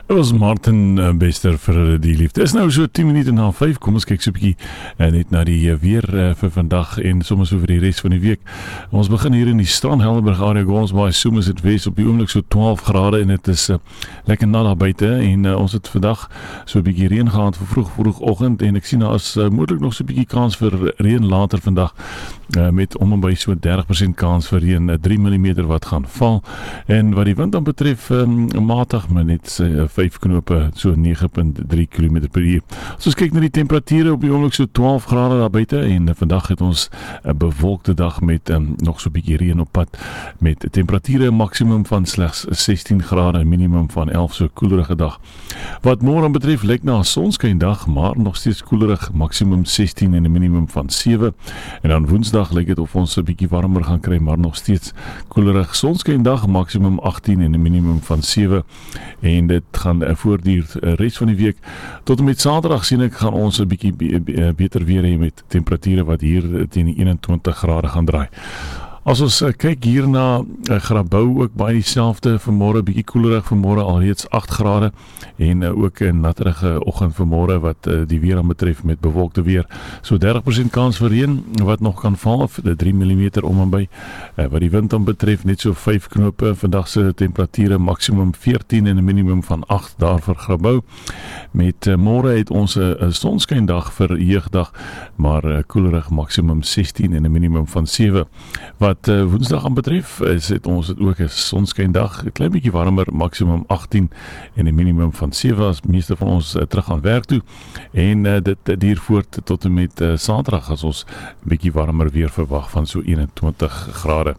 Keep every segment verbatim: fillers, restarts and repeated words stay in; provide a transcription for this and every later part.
Dit was Martin uh, Bester vir die liefde. Is nou so tien minute na vyf, kom ons kyk so 'n bietjie uh, net na die uh, weer uh, vir vandag en sommer so vir die res van die week. Ons begin hier in die Strand, Helderberg area, Gonsbaai, Somer het Wes op die oomblik so twaalf grade en dit is uh, lekker nat daar buite en uh, ons het vandag so 'n bietjie reën gehad vir vroeg vroegoggend en ek sien daar is uh, moontlik nog so 'n bietjie kans vir reën later vandag uh, met om en by so dertig persent kans vir reën, uh, drie millimeter wat gaan val en wat die wind dan betref um, matig, maar net uh, vyf knope, so nege komma drie kilometer per uur. As ons kyk na die temperature op die oomblik so twaalf grade daar buite en uh, vandag het ons 'n bewolkte dag met um, nog so 'n bietjie reën op pad met temperature maksimum van slegs sestien grade en minimum van elf, so koelerige dag. Wat môre betref lyk na 'n sonskyndag, maar nog steeds koelerig, maksimum sestien en 'n minimum van sewe. En dan Woensdag lyk dit of ons 'n bietjie warmer gaan kry, maar nog steeds koelerig, sonskyndag, maksimum agttien en 'n minimum van sewe. En dit gaan uh, voortduur uh, res van die week. Tot en met Saterdag sien ek gaan ons 'n bietjie be be beter weer hê met temperature wat hier teen die eenentwintig grade gaan draai. As ons uh, kyk hier na uh, Grabouw, ook baie dieselfde vanmôre, bietjie koelerig vanmôre, alreeds agt grade en uh, ook 'n natterige oggend vanmôre wat uh, die weer aan betref met bewolkte weer. So dertig persent kans vir reën wat nog kan val, of drie millimeter om en by. Uh, wat die wind aan betref net so vyf knope, vandag se temperature maksimum veertien en 'n minimum van agt daar vir Grabouw. Met uh, môre het ons 'n uh, sonskyndag vir jeugdag, maar uh, koelerig, maksimum sestien en 'n minimum van sewe. Wat uh, Woensdag aan betref, is het ons het ook 'n sonskyndag, 'n klein bietjie warmer, maksimum agttien en 'n minimum van sewe as meeste van ons uh, terug aan werk toe. En uh, dit uh, duur voort tot en met uh, Saterdag as ons 'n bietjie warmer weer verwag van so eenentwintig grade.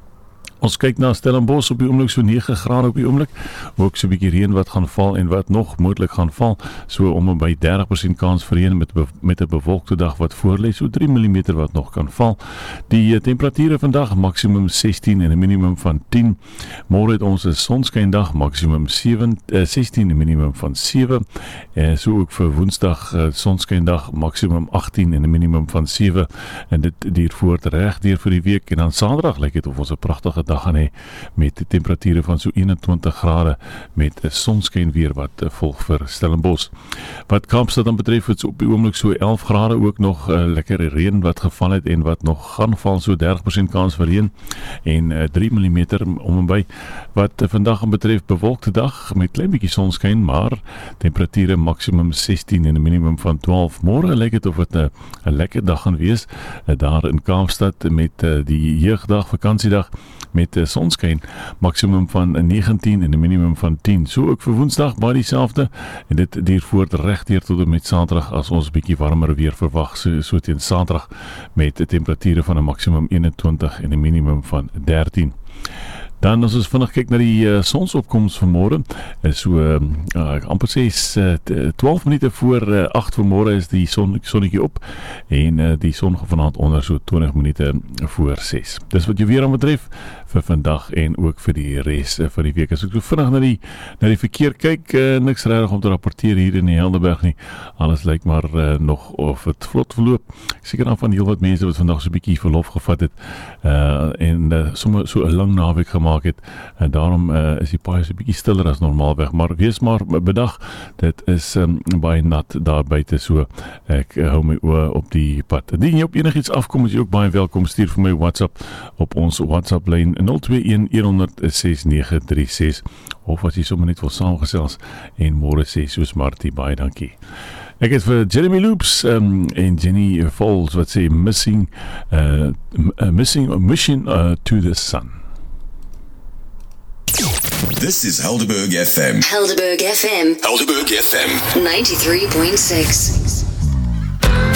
Ons kyk na Stellenbosch op die oomblik so nege grade op die oomblik, ook so 'n bietjie reën wat gaan val en wat nog moontlik gaan val, so om en by dertig persent kans vir reën met met 'n bewolkte dag wat voorlê, so drie millimeter wat nog kan val. Die uh, temperature vandag maksimum sestien en 'n minimum van tien. Môre het ons 'n sonskyndag, maksimum sewe, uh, sestien en 'n minimum van sewe. En so ook vir Woensdag uh, sonskyndag, maksimum agttien en 'n minimum van sewe. En dit duur voort reg deur vir die week en dan Saterdag lyk dit of ons 'n pragtige dag gaan hê met temperature van so eenentwintig grade met 'n sonskyn weer wat uh, volg vir Stellenbosch. Wat Kaapstad dan betref, het op die oomblik so elf grade, ook nog uh, lekker reën wat geval het en wat nog gaan val, so dertig persent kans vir reën en uh, drie millimeter om en by. Wat uh, vandag aan betref, bewolkte dag met klein bietjie sonskyn, maar temperature maksimum sestien en 'n minimum van twaalf. Môre lyk dit of dit 'n uh, lekker dag gaan wees uh, daar in Kaapstad met uh, die jeugdag, vakansiedag met uh, sonskyn, maksimum van negentien en 'n minimum van tien. So ook vir Woensdag baie dieselfde en dit duur voort regdeur tot en met Saterdag as ons bietjie warmer weer verwag, so, so teen Saterdag met 'n temperature van 'n maksimum eenentwintig en 'n minimum van dertien. Dan as ons vinnig kyk na die uh, sonsopkoms van môre, is so uh, uh, amper sê uh, twaalf minute voor uh, agt van môre is die son sonnetjie op en uh, die son gaan vanaand onder so twintig minute voor ses. Dis wat jy weer aan betref vir vandag en ook vir die res uh, van die week. As ek so vinnig na die na die verkeer kyk, uh, niks regtig om te rapporteer hier in die Helderberg nie. Alles lyk maar uh, nog of dit vlot verloop. Seker dan van heelwat mense wat vandag so 'n bietjie verlof gevat het uh, en uh, sommer so 'n lang naweek gemaak het, en daarom uh, is die paai so 'n bietjie stiller as normaalweg, maar wees maar bedag, dit is um, baie nat daar buite, so ek uh, hou my oë op die pad. Indien jy op enigiets afkom, is jy ook baie welkom, stuur vir my WhatsApp op ons WhatsApp lyn nul twee een een honderd ses nege drie ses, of as jy sommer net wil saamgesels en môre sê soos Martie, baie dankie. Ek het vir Jeremy Loops um, en Jenny Falls wat sê missing uh, uh, missing a mission uh, to the sun. This is Helderberg F M. Helderberg F M. Helderberg F M. ninety-three point six.